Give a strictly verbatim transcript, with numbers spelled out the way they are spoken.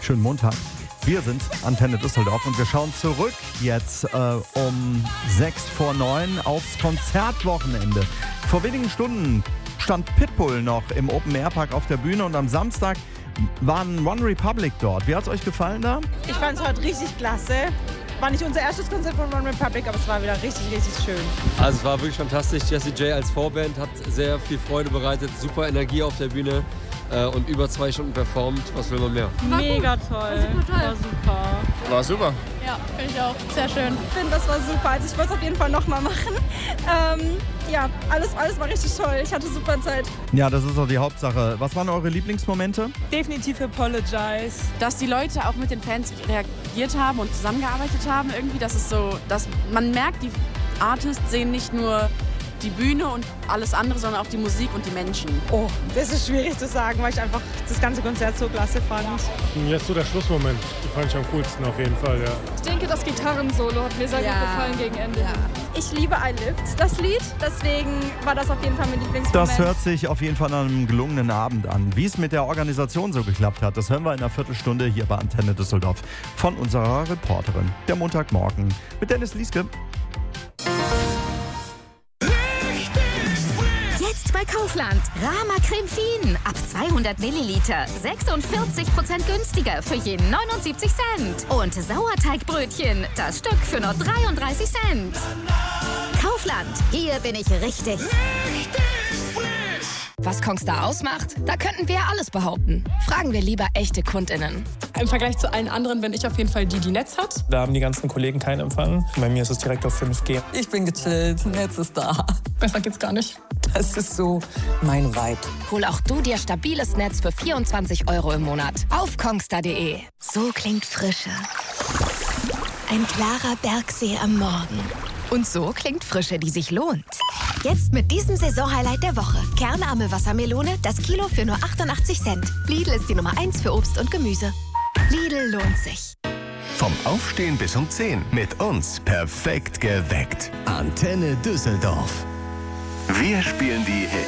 Schönen Montag. Wir sind Antenne Düsseldorf und wir schauen zurück jetzt äh, um sechs vor neun aufs Konzertwochenende. Vor wenigen Stunden stand Pitbull noch im Open-Air-Park auf der Bühne und am Samstag waren One Republic dort. Wie hat es euch gefallen da? Ich fand es heute richtig klasse. War nicht unser erstes Konzert von One Republic, aber es war wieder richtig, richtig schön. Also es war wirklich fantastisch. Jessie J als Vorband hat sehr viel Freude bereitet, super Energie auf der Bühne äh, und über zwei Stunden performt. Was will man mehr? Mega toll. War super toll. War super. War super. Ja, finde ich auch. Sehr schön. Ich finde, das war super. Also ich wollte es auf jeden Fall nochmal machen. Ähm, ja, alles, alles war richtig toll. Ich hatte super Zeit. Ja, das ist doch die Hauptsache. Was waren eure Lieblingsmomente? Definitiv Apologize. Dass die Leute auch mit den Fans reagiert haben und zusammengearbeitet haben irgendwie, das ist so, dass man merkt, die Artists sehen nicht nur die Bühne und alles andere, sondern auch die Musik und die Menschen. Oh, das ist schwierig zu sagen, weil ich einfach das ganze Konzert so klasse fand. Jetzt so der Schlussmoment. Die fand ich am coolsten auf jeden Fall, ja. Ich denke, das Gitarrensolo hat mir sehr Ja. gut gefallen gegen Ende. Ja. Ich liebe I Lived, das Lied. Deswegen war das auf jeden Fall mein Lieblingsmoment. Das hört sich auf jeden Fall nach einem gelungenen Abend an. Wie es mit der Organisation so geklappt hat, das hören wir in einer Viertelstunde hier bei Antenne Düsseldorf von unserer Reporterin. Der Montagmorgen mit Dennis Lieske. Jetzt bei Kaufland. Rama Creme Fien. Ab zweihundert Milliliter. sechsundvierzig Prozent günstiger für jeden neunundsiebzig Cent. Und Sauerteigbrötchen. Das Stück für nur dreiunddreißig Cent. Kaufland. Hier bin ich richtig. Was Kongstar ausmacht? Da könnten wir alles behaupten. Fragen wir lieber echte KundInnen. Im Vergleich zu allen anderen bin ich auf jeden Fall die, die Netz hat. Da haben die ganzen Kollegen keinen Empfang. Bei mir ist es direkt auf fünf G. Ich bin gechillt, Netz ist da. Besser geht's gar nicht. Das ist so mein Vibe. Hol auch du dir stabiles Netz für vierundzwanzig Euro im Monat. Auf kongstar punkt de. So klingt Frische. Ein klarer Bergsee am Morgen. Und so klingt Frische, die sich lohnt. Jetzt mit diesem Saisonhighlight der Woche. Kernarme Wassermelone, das Kilo für nur achtundachtzig Cent. Lidl ist die Nummer eins für Obst und Gemüse. Lidl lohnt sich. Vom Aufstehen bis um zehn. Mit uns perfekt geweckt. Antenne Düsseldorf. Wir spielen die Hits.